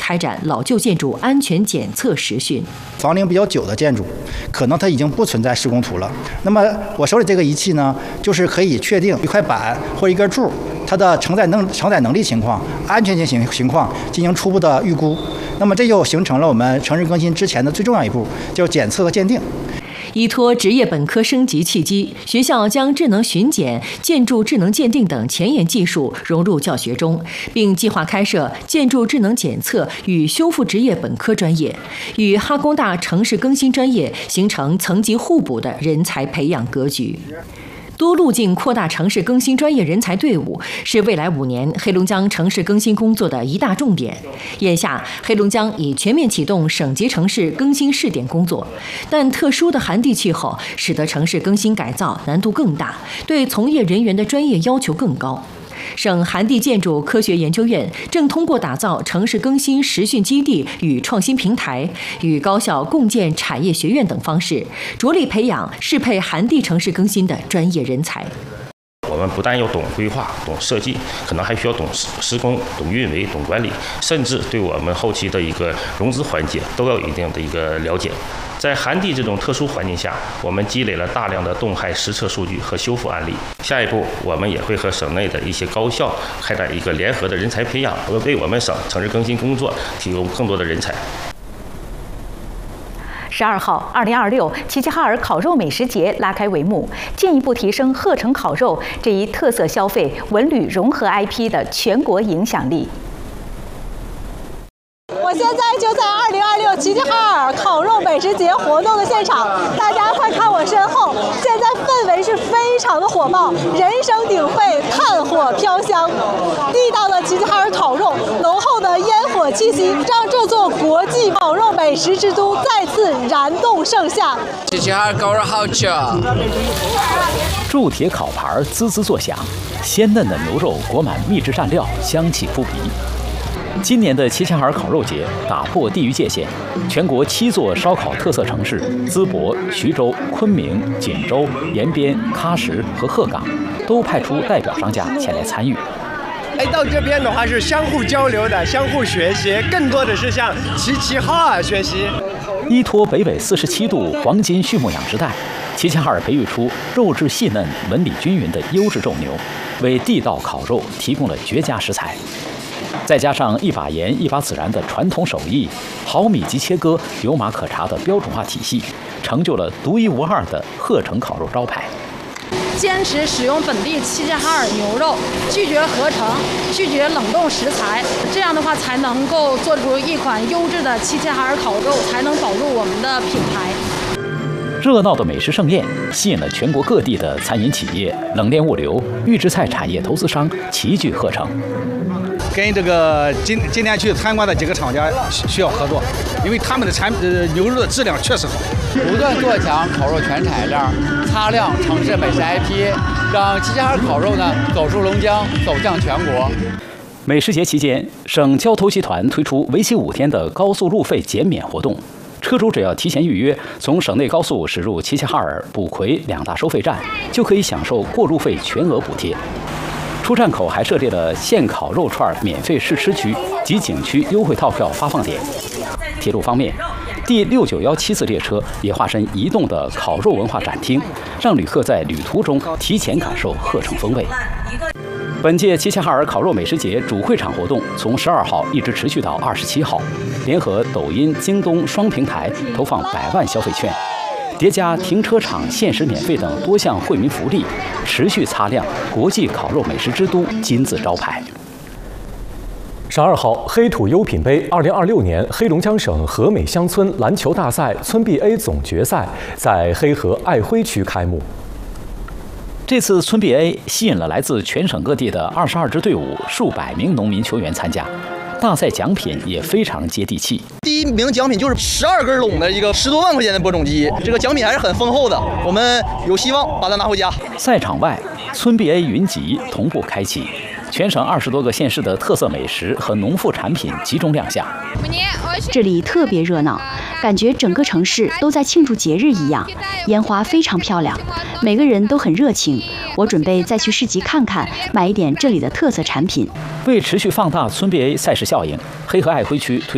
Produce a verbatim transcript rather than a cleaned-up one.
开展老旧建筑安全检测实训。 房龄比较久的建筑，可能它已经不存在施工图了。那么我手里这个仪器呢，就是可以确定一块板或一根柱它的承载能承载能力情况、安全性情情况进行初步的预估。那么这就形成了我们城市更新之前的最重要一步，就是检测和鉴定。 依托职业本科升级契机，学校将智能巡检、建筑智能鉴定等前沿技术融入教学中，并计划开设建筑智能检测与修复职业本科专业，与哈工大城市更新专业形成层级互补的人才培养格局。多路径扩大城市更新专业人才队伍，是未来五年黑龙江城市更新工作的一大重点。眼下，黑龙江已全面启动省级城市更新试点工作，但特殊的寒地气候使得城市更新改造难度更大，对从业人员的专业要求更高。省寒地建筑科学研究院正通过打造城市更新实训基地与创新平台，与高校共建产业学院等方式，着力培养适配寒地城市更新的专业人才。 我们不但要懂规划、懂设计，可能还需要懂施工、懂运维、懂管理，甚至对我们后期的一个融资环节都要有一定的一个了解。在寒地这种特殊环境下，我们积累了大量的冻害实测数据和修复案例。下一步，我们也会和省内的一些高校开展一个联合的人才培养，为我们省城市更新工作提供更多的人才。 十二号，二零二六齐齐哈尔烤肉美食节拉开帷幕，进一步提升鹤城烤肉这一特色消费文旅融合 I P 的全国影响力。 我现在就在二零二六齐齐哈尔烤肉美食节活动的现场，大家快看我身后，现在氛围是非常的火爆，人声鼎沸，炭火飘香，地道的齐齐哈尔烤肉，浓厚的烟火气息，让这座国际烤肉美食之都再次燃动盛夏。 齐齐哈尔烤肉好吃， 铸铁烤盘滋滋作响，鲜嫩的牛肉裹满秘制蘸料，香气扑鼻。今年的齐齐哈尔烤肉节打破地域界限，全国七座烧烤特色城市淄博、徐州、昆明、锦州、延边、喀什和鹤岗都派出代表商家前来参与。 哎，到这边的话是相互交流的，相互学习，更多的是向齐齐哈尔学习。 依托北纬四十七度黄金畜牧养殖带，齐齐哈尔培育出肉质细嫩、纹理均匀的优质肉牛，为地道烤肉提供了绝佳食材。再加上一把盐一把孜然的传统手艺，毫米级切割、有码可查的标准化体系，成就了独一无二的鹤城烤肉招牌。 坚持使用本地齐齐哈尔牛肉，拒绝合成，拒绝冷冻食材，这样的话才能够做出一款优质的齐齐哈尔烤肉，才能保住我们的品牌。 热闹的美食盛宴吸引了全国各地的餐饮企业、冷链物流、预制菜产业投资商齐聚鹤城。 跟这个今今天去参观的几个厂家需要合作，因为他们的产呃牛肉的质量确实好。 不断做强烤肉全产业链，擦亮城市美食 I P， 让齐齐哈尔烤肉呢走出龙江，走向全国。 美食节期间，省交投集团推出为期五天的高速路费减免活动。车主只要提前预约，从省内高速驶入齐齐哈尔、卜奎两大收费站，就可以享受过路费全额补贴。出站口还设立了现烤肉串免费试吃区及景区优惠套票发放点。铁路方面，第六九幺七次列车也化身移动的烤肉文化展厅，让旅客在旅途中提前感受鹤城风味。本届齐齐哈尔烤肉美食节主会场活动从十二号一直持续到二十七号，联合抖音、京东双平台投放百万消费券，叠加停车场限时免费等多项惠民福利，持续擦亮国际烤肉美食之都金字招牌。 十二号，黑土优品杯二零二六年黑龙江省和美乡村篮球大赛村 B A 总决赛在黑河爱辉区开幕。 这次村 B A 吸引了来自全省各地的二十二支队伍、数百名农民球员参加。大赛奖品也非常接地气， 第一名奖品就是十二根拢的一个十多万块钱的播种机，这个奖品还是很丰厚的，我们有希望把它拿回家。 赛场外，村 B A 云集同步开启，全省二十多个县市的特色美食和农副产品集中亮相。 这里特别热闹，感觉整个城市都在庆祝节日一样，烟花非常漂亮，每个人都很热情。我准备再去市集看看，买一点这里的特色产品。 为持续放大村 B A 赛事效应，黑河爱辉区推